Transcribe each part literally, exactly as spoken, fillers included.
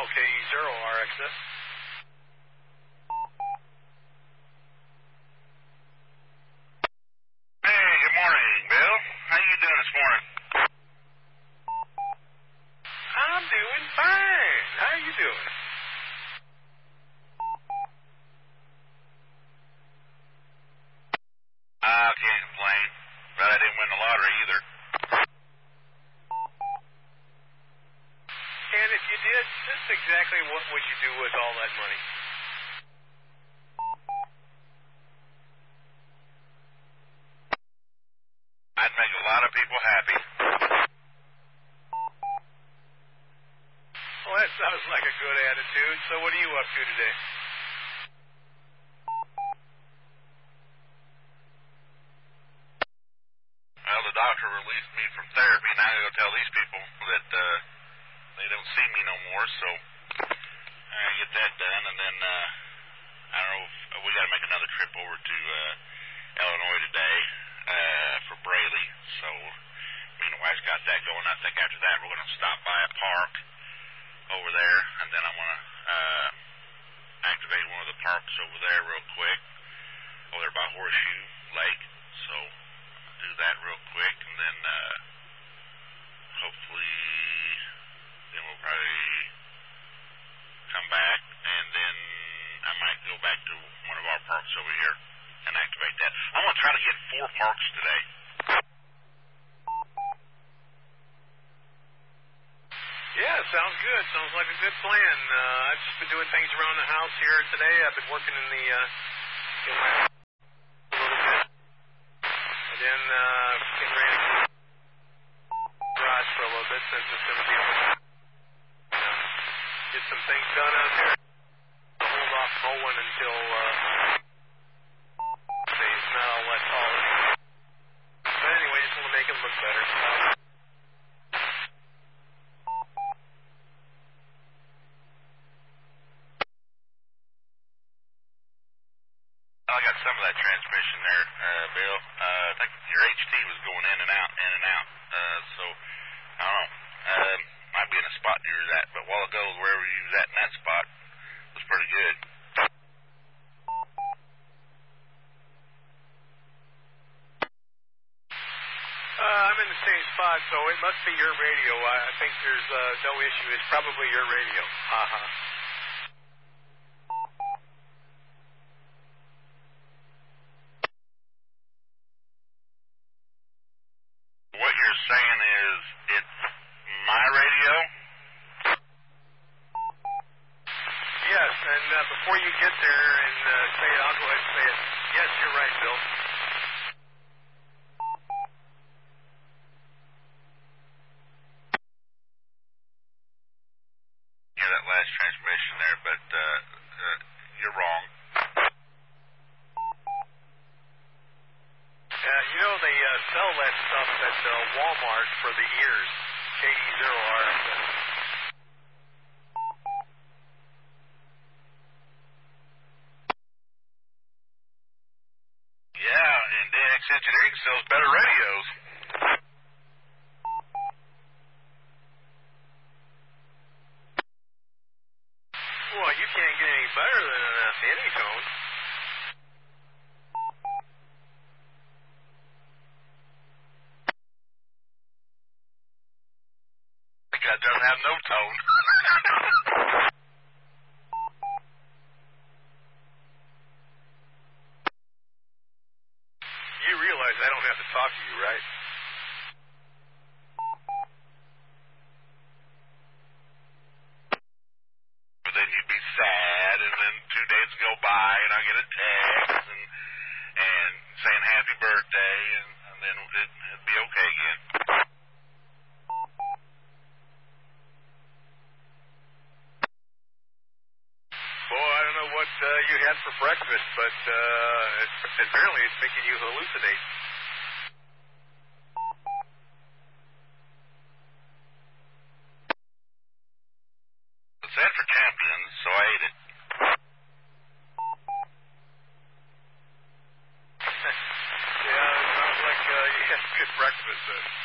K E zero R X S. Hey, good morning, Bill. How you doing this morning? I'm doing fine. How you doing? I can't complain, but I didn't win the lottery either. And if you did, just exactly what would you do with all that money? I'd make a lot of people happy. Well, that sounds like a good attitude. So what are you up to today? Well, the doctor released me from therapy, and I gotta go tell these people that uh, they don't see me no more, so I get that done, and then uh, I don't know if we gotta make another trip over to uh, Illinois today uh, for Braley, so me and the wife's got that going. I think after that we're gonna stop by a park over there, and then I'm gonna uh, activate one of the parks over there real quick, over there by Horseshoe Lake, so do that real quick, and then uh, hopefully then we'll probably come back, and then I might go back to one of our parks over here and activate that. I'm going to try to get four parks today. Yeah, sounds good. Sounds like a good plan. Uh, I've just been doing things around the house here today. I've been working in the uh, in my a little bit, and then uh, getting ready to go to the garage for a little bit since it's going to be uh, get some things done out there. I'll hold off mowing until uh, say it's not all that tall. But anyway, just want to make it look better. I got some of that transmission there, uh, Bill. Uh, I think your H T was going in and out, in and out. Uh, so, I don't know. Uh, might be in a spot near that, but a while ago, wherever you was at in that spot was pretty good. Uh, I'm in the same spot, so it must be your radio. I, I think there's uh, no issue. It's probably your radio. Uh-huh. What you're saying is it's my radio? Yes, and uh, before you get there and uh, say it, I'll go ahead and say it. Yes, you're right, Bill. Yeah, that last transmission there, but uh, uh, you're wrong. Uh, you know, they uh, sell that stuff at uh, Walmart for the ears. K D zero R X S. Yeah, and D X Engineering sells better radios. Well, you can't get any better than an uh, Anytone. That doesn't have no tone. You realize I don't have to talk to you, right? But then you'd be sad, and then two days go by, and I get a text, and and saying happy birthday, and, and then it, it'd be okay again. Well, I don't know what uh, you had for breakfast, but uh, it's, apparently it's making you hallucinate. It said for champions, so I ate it. Yeah, it sounds like uh, you had a good breakfast. Uh.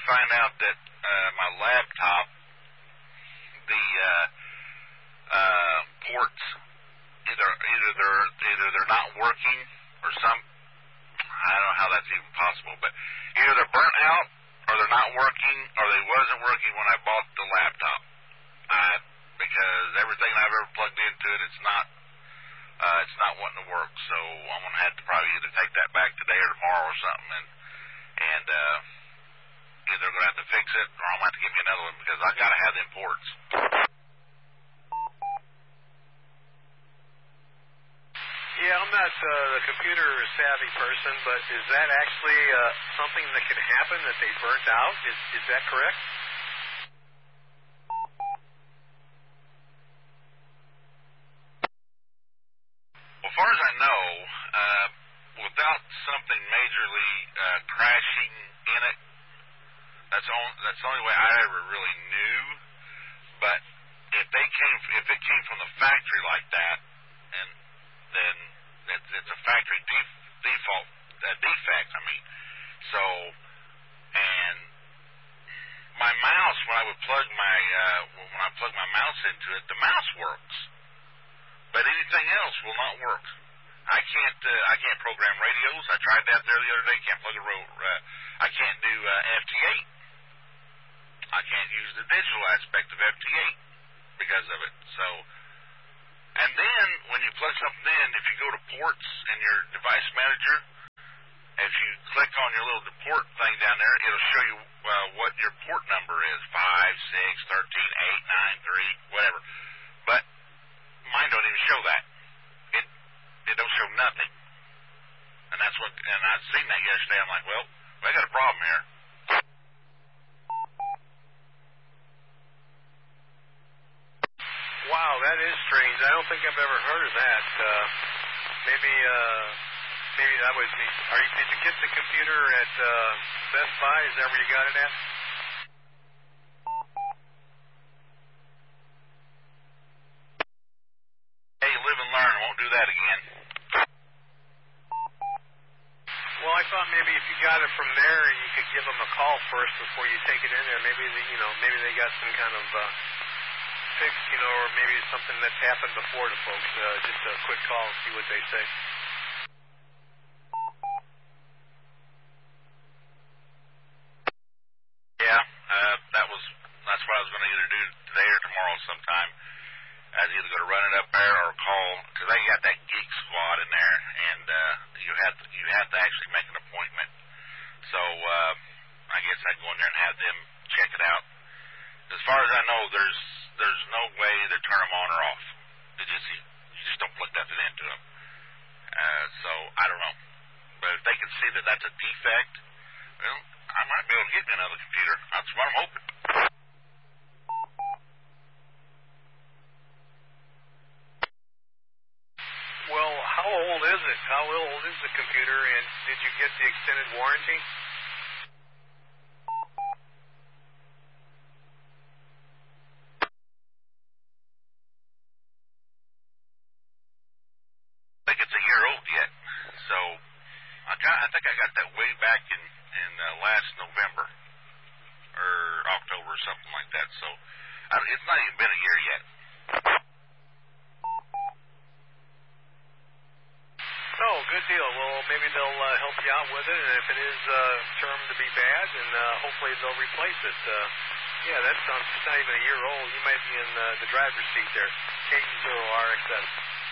find out that uh, my laptop, the uh, uh, ports, either either they're either they're not working or some. I don't know how that's even possible, but either they're burnt out or they're not working or they wasn't working when I bought the laptop. Uh, because everything I've ever plugged into it, it's not uh, it's not wanting to work. So I'm gonna have to probably either take that back today or tomorrow or something, and and uh, either they're gonna have to fix it or I'm gonna have to give me another one because I gotta have them ports. Yeah, I'm not uh, the computer savvy person, but is that actually uh, something that can happen, that they burnt out? Is, is that correct? Well, as far as I know, uh, without something majorly uh, crashing in it, that's the only, that's the only way I ever really knew. But if they came, if it came from the factory like that, and then it's, it's a factory def, default uh, defect. I mean, so and my mouse, when I would plug my uh, when I plug my mouse into it, the mouse works, but anything else will not work. I can't uh, I can't program radios. I tried that there the other day. Can't plug a ro uh, I can't do uh, F T eight. I can't use the digital aspect of F T eight because of it. So. And then, when you plug something in, if you go to ports in your device manager, if you click on your little port thing down there, it'll show you uh, what your port number is, five, six, thirteen, eight, nine, three, whatever. But mine don't even show that. It it don't show nothing. And that's what, and I'd seen that yesterday. I'm like, well, I got a problem here. Wow, that is strange. I don't think I've ever heard of that. Uh, maybe, uh, maybe that was me. Are you, did you get the computer at uh, Best Buy? Is that where you got it at? Hey, live and learn. I won't do that again. Well, I thought maybe if you got it from there, you could give them a call first before you take it in there. Maybe they, you know, maybe they got some kind of uh, fix, you know, or maybe something that's happened before to folks. Uh, just a quick call, see what they say. Yeah, uh, that was that's what I was going to either do today or tomorrow sometime. I was either going to run it up there or call, because they got that Geek Squad in there, and uh, you have to, you have to actually make an appointment. So uh, I guess I'd go in there and have them check it out. As far as I know, there's there's no way to turn them on or off. They just you, you just don't plug nothing into them. Uh, so I don't know, but if they can see that that's a defect, well, I might be able to get me another computer. That's what I'm hoping. Well, how old is it? How old is the computer, and did you get the extended warranty? I think it's a year old yet. So I got, I think I got that way back in in uh, last November or October or something like that. So I, it's not even been a year yet. Oh, good deal. Well, maybe they'll uh, help you out with it, and if it is uh, termed to be bad, then uh, hopefully they'll replace it. Uh, yeah, that sounds, it's not even a year old. You might be in uh, the driver's seat there. K zero R X S.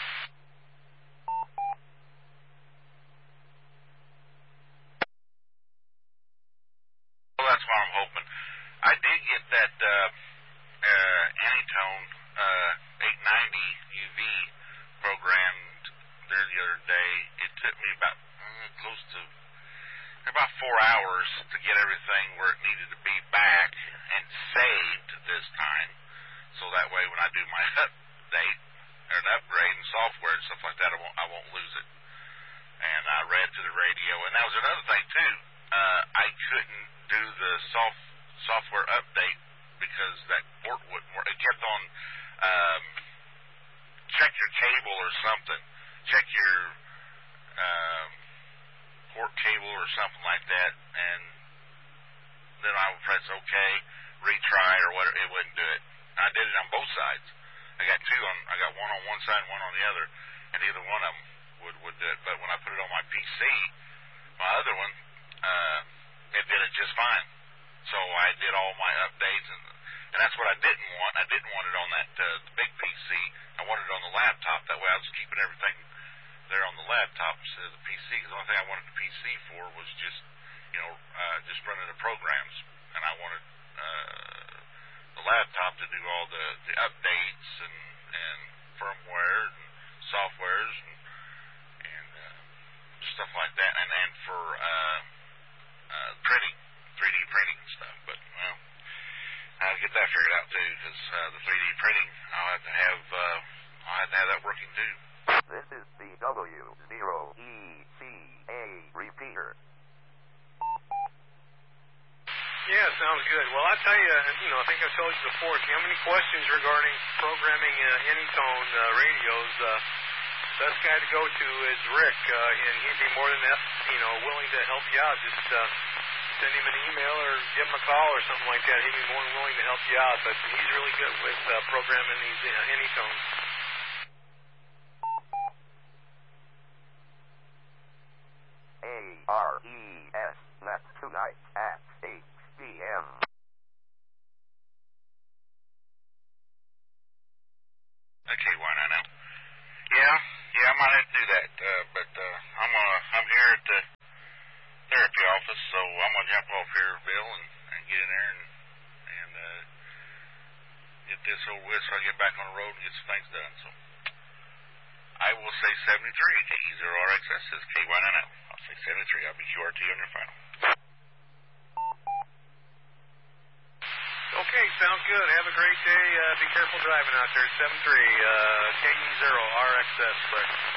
Well, that's what I'm hoping. I did get that uh, uh, Anytone uh, eight ninety U V programmed there the other day. It took me about uh, close to about four hours to get everything where it needed to be back and saved this time. So that way when I do my update or an upgrade and software and stuff like that, I won't, I won't lose it. And I read to the radio. And that was another thing, too. Uh, I couldn't do the soft software update because that port wouldn't work. It kept on um, check your cable or something. Check your um, port cable or something like that. And then I would press they wouldn't do it. I did it on both sides. I got two on. I got one on one side and one on the other, and either one of them would would do it. But when I put it on my P C, my other one, uh, it did it just fine. So I did all my updates, and and that's what I didn't want. I didn't want it on that uh, the big P C. I wanted it on the laptop. That way I was keeping everything there on the laptop instead of the P C. Because the only thing I wanted the P C for was just, you know, uh, just running the programs, and I wanted uh, the laptop to do all the, the updates and, and firmware and softwares and, and uh, stuff like that, and, and for uh, uh, printing, three D printing and stuff. But, well, I'll get that figured out too, because uh, the three D printing, I'll have to have, uh, I'll have to have that working too. This is the W zero E C A repeater. Yeah, sounds good. Well, I tell you, you know, I think I've told you before, if you have any questions regarding programming uh, Anytone uh, radios, uh, best guy to go to is Rick, uh, and he'd be more than that, you know, willing to help you out. Just uh, send him an email or give him a call or something like that. He'd be more than willing to help you out, but he's really good with uh, programming these uh, Anytones. A R E S, that's tonight at eight P M Okay, why not now? Yeah, yeah, I might have to do that, uh, but uh, I'm uh, I'm here at the therapy office, so I'm gonna jump off here, Bill, and, and get in there and and uh, get this over with so I get back on the road and get some things done. So I will say seventy-three, K E zero R X S says K Y nine L. I'll say seventy-three. I'll be Q R T on your final. Okay, sounds good. Have a great day. Uh, be careful driving out there. seven three, uh, K E zero R X S, correct.